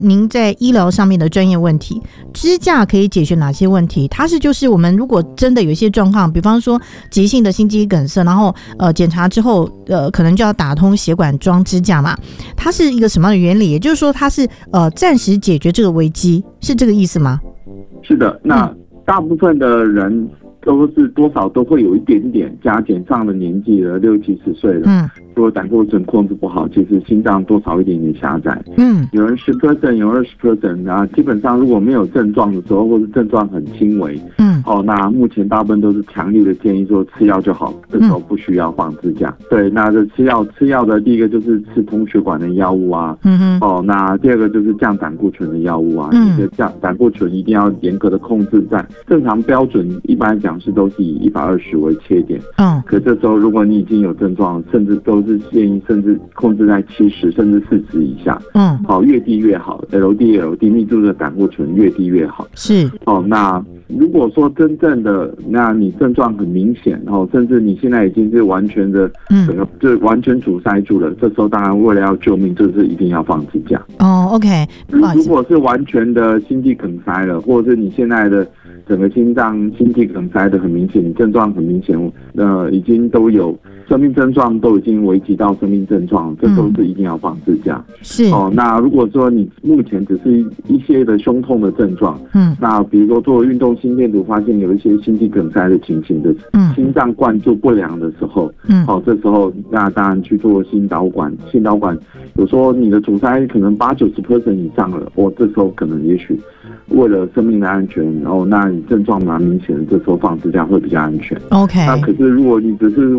您在医疗上面的专业问题，支架可以解决哪些问题？它是就是我们如果真的有一些状况，比方说急性的心肌梗塞，然后检查之后可能就要打通血管装支架嘛，它是一个什么样的原理？也就是说它是暂时解决这个危机，是这个意思吗？ 是的，那大部分的人都是多少都会有一点点加减上了年纪了，60、70岁了，如果胆固醇控制不好，其实心脏多少一点点狭窄，有人10%，有人20%，然后基本上如果没有症状的时候，或是症状很轻微，那目前大部分都是强烈的建议说吃药就好，这时候不需要放支架。对，那这吃药的第一个就是吃通血管的药物啊，那第二个就是降胆固醇的药物啊，降胆固醇一定要严格的控制在正常标准，一般来讲是都是以120为切点，可这时候如果你已经有症状，甚至都是建议甚至控制在70甚至40以下，越低越好 ，LDL 密度的胆固醇越低越好。 是， 那如果说真正的，那你症状很明显，甚至你现在已经是完全的，就完全阻塞住了，这时候当然为了要救命，就是一定要放支架。 OK。 如果是完全的心肌梗塞了，或者是你现在的整个心脏心肌梗塞的很明显，你症状很明显，已经都有生命症状，都已经危及到生命症状，这都是一定要放支架。 是那如果说你目前只是一些的胸痛的症状，那比如说做运动心电图发现有一些心肌梗塞的情形的，心脏灌注不良的时候，这时候那当然去做心导管，有时候你的阻塞可能80-90% 以上了，这时候可能也许为了生命的安全，那你症状蛮明显的，这时候放支架会比较安全。 OK。 那可是如果你只是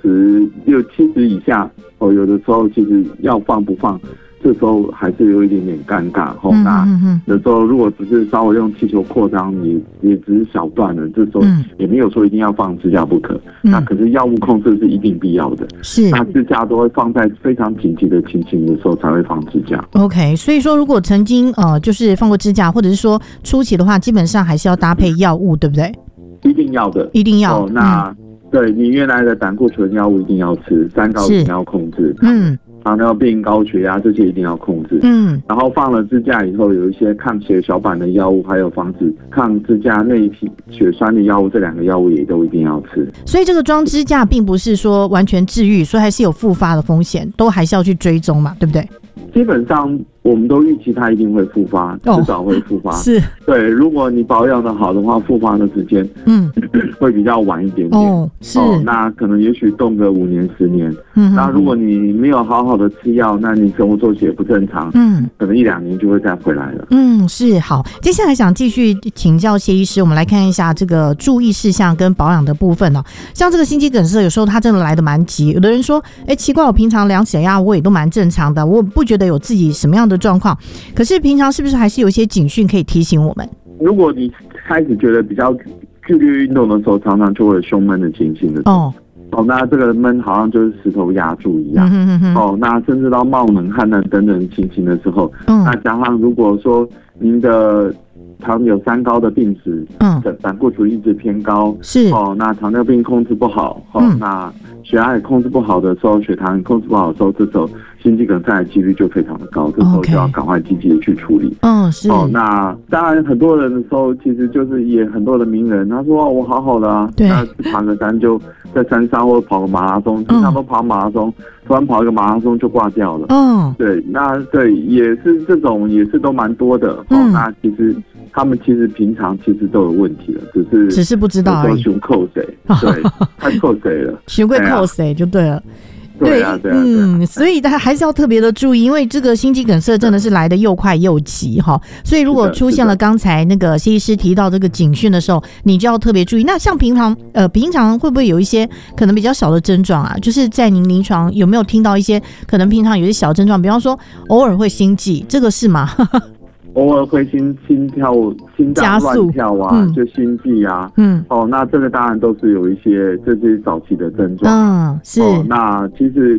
50、60、70以下，有的时候其实要放不放，这时候还是有一点点尴尬。那有时候如果只是稍微用气球扩张，也只是小段的，这时候也没有说一定要放支架不可。那可是药物控制是一定必要的。 是。 那支架都会放在非常紧急的情形的时候才会放支架。 OK。所以说如果曾经就是放过支架，或者是说初期的话，基本上还是要搭配药物，对不对？ 一定要的。 一定要。 那对你原来的胆固醇药物一定要吃，3高一定要控制。糖尿病、高血压这些一定要控制。然后放了支架以后，有一些抗血小板的药物，还有防止抗支架内皮血栓的药物，这2个药物也都一定要吃。 所以这个装支架并不是说完全治愈，所以还是有复发的风险，都还是要去追踪嘛，对不对？ 基本上我们都预期它一定会复发，至少会复发。 是。 对，如果你保养的好的话，复发的时间会比较晚一点点。 是。 那可能也许动个5年10年。那如果你没有好好的吃药，那你生活作息也不正常，可能1、2年就会再回来了。 是。好，接下来想继续请教谢医师，我们来看一下这个注意事项跟保养的部分哦。像这个心肌梗塞，有时候它真的来得蛮急，有的人说，奇怪，我平常量血压我也都蛮正常的，我不觉得有自己什么样的状况，可是平常是不是还是有一些警讯可以提醒我们？ 如果你开始觉得比较剧烈运动的时候，常常就会有胸闷的情形的。那这个闷好像就是石头压住一样。那甚至到冒冷汗等等情形的时候，那加上如果说您的常有3高的病史，胆固醇一直偏高， 是那糖尿病控制不好，那血压也控制不好的时候，血糖也控制不好的时候，这时候心肌梗塞的几率就非常的高，这时候就要赶快积极的去处理。 是。 那当然很多人的时候，其实就是也很多的名人，他说我好好的啊，那爬个山就在山上或者跑个马拉松，经常都跑马拉松，突然跑一个马拉松就挂掉了。对，那对也是这种也是都蛮多的。那其实他们其实平常其实都有问题了，只是不知道而已。 熊扣谁？对，太扣谁了？ 熊会扣谁就对了。 对啊， 所以大家还是要特别的注意，因为这个心肌梗塞真的是来得又快又急哈。所以如果出现了刚才那个谢医师提到这个警讯的时候，你就要特别注意。那像平常会不会有一些可能比较小的症状啊？就是在您临床有没有听到一些可能平常有些小症状，比方说偶尔会心悸，这个是吗？ 偶尔会心跳、心脏乱跳啊，就心悸啊。那这个当然都是有一些这些早期的症状。 是。 那其实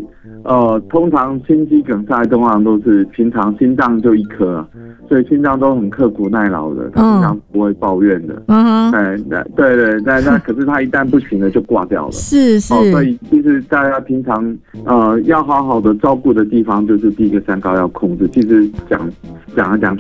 通常心肌梗塞通常都是平常心脏就一颗，所以心脏都很刻苦耐劳的，他平常不会抱怨的。对，那可是他一旦不行了就挂掉了。 是。 所以其实大家平常要好好的照顾的地方，就是第一个三高要控制。其实讲